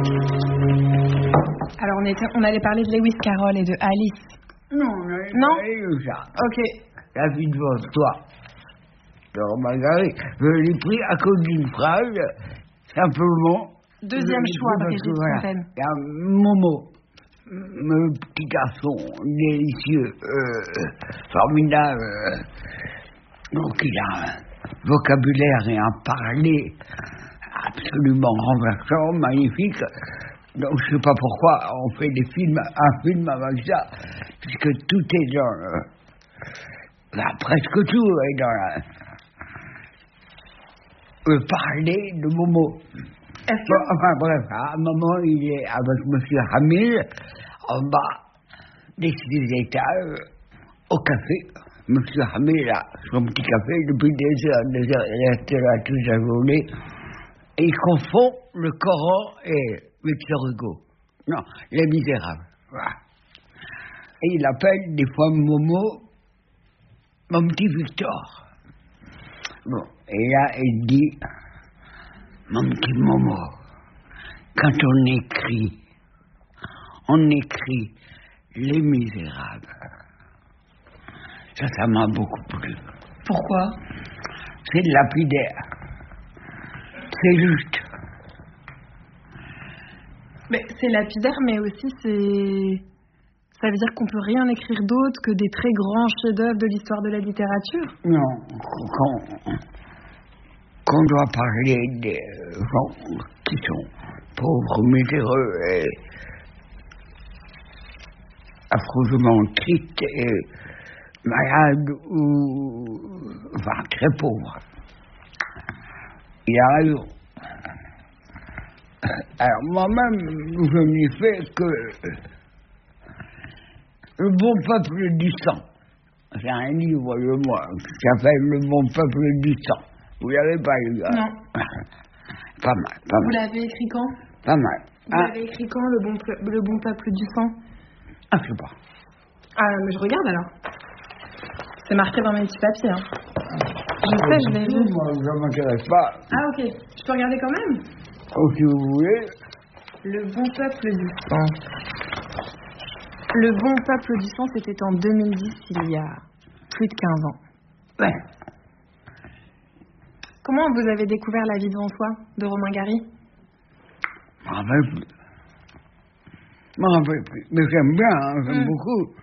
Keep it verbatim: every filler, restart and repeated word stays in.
Alors, on, était, on allait parler de Lewis Carroll et de Alice. Non, on allait Non parler de ça. Ok. La vie devant toi. Alors, Marguerite, je l'ai pris à cause d'une phrase, simplement. Deuxième choix, Brigitte voilà, Fontaine. il y a Momo, le petit garçon délicieux, euh, formidable. Euh, donc, il a un vocabulaire et un parler absolument renversant, magnifique. Donc, je ne sais pas pourquoi on fait des films, un film avec ça, puisque tout est dans le, là, presque tout est dans la, le parler de Momo. Est-ce que... Bon, enfin bref, à un moment, il est avec M. Hamil, en bas des étages, au café. M. Hamil a son petit café depuis des heures, des heures, il reste là toute la journée. Et il confond le Coran et Victor Hugo. Non, Les Misérables. Voilà. Et il appelle des fois Momo mon petit Victor. Bon, et là, il dit, mon petit Momo, quand on écrit, on écrit Les Misérables. Ça, ça m'a beaucoup plu. Pourquoi? C'est lapidaire. C'est juste. Mais c'est lapidaire, mais aussi c'est... Ça veut dire qu'on peut rien écrire d'autre que des très grands chefs-d'œuvre de l'histoire de la littérature? Non, quand, quand on doit parler des gens qui sont pauvres, miséreux et affreusement tristes et malades ou enfin très pauvres, il a raison. Alors moi-même, je n'ai fait que Le bon peuple du sang. C'est un livre de moi qui s'appelle Le bon peuple du sang. Vous l'avez pas lu? Hein? Non. Pas mal, pas Vous mal. l'avez écrit quand? Pas mal. Vous Ah, l'avez écrit quand, le bon, ple- le bon peuple du sang? ah, je sais pas. Ah, mais je regarde alors. C'est marqué dans mes petits papiers. Hein. Je sais, je l'ai vu. Moi, ça m'intéresse pas. Ah, ok. Je peux regarder quand même? Oh, si vous voulez. Le bon peuple du sang. Le bon peuple du sang, c'était en deux mille dix, il y a plus de quinze ans. Ouais. Comment vous avez découvert La vie devant soi de Romain Gary? Je m'en rappelle plus. Je m'en rappelle plus. Mais j'aime bien, hein, j'aime Mm. beaucoup.